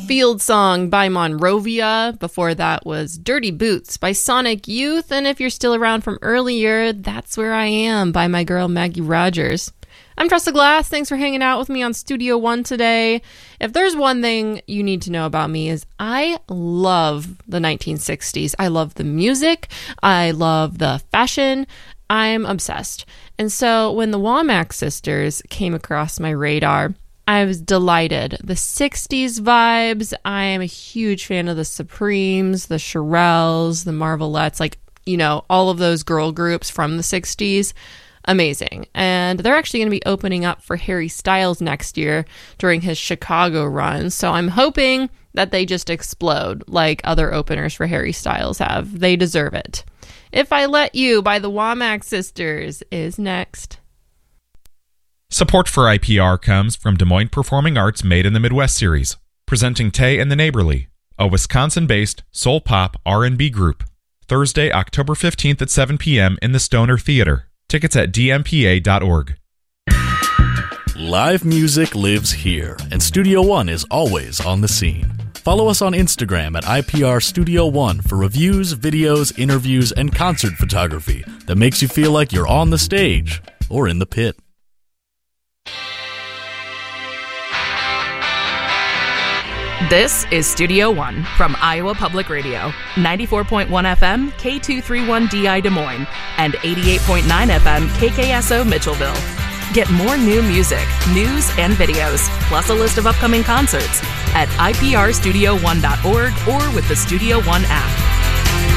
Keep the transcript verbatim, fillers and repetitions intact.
Field Song by Monrovia. Before that was Dirty Boots by Sonic Youth. And if you're still around from earlier, That's Where I Am by my girl Maggie Rogers. I'm Tressa Glass. Thanks for hanging out with me on Studio One today. If there's one thing you need to know about me is I love the nineteen sixties. I love the music. I love the fashion. I'm obsessed. And so when the Womack sisters came across my radar, I was delighted. The sixties vibes. I am a huge fan of the Supremes, the Shirelles, the Marvelettes, like, you know, all of those girl groups from the sixties. Amazing. And they're actually going to be opening up for Harry Styles next year during his Chicago run. So I'm hoping that they just explode like other openers for Harry Styles have. They deserve it. If I Let You by the Womack sisters is next. Support for I P R comes from Des Moines Performing Arts Made in the Midwest series, presenting Tay and the Neighborly, a Wisconsin-based soul pop R and B group. Thursday, October fifteenth at seven p.m. in the Stoner Theater. Tickets at d m p a dot org. Live music lives here, and Studio One is always on the scene. Follow us on Instagram at I P R Studio One for reviews, videos, interviews, and concert photography that makes you feel like you're on the stage or in the pit. This is Studio One from Iowa Public Radio, ninety-four point one F M, K two thirty-one D I Des Moines, and eighty-eight point nine F M, K K S O Mitchellville. Get more new music, news, and videos, plus a list of upcoming concerts at I P R studio one dot org or with the Studio One app.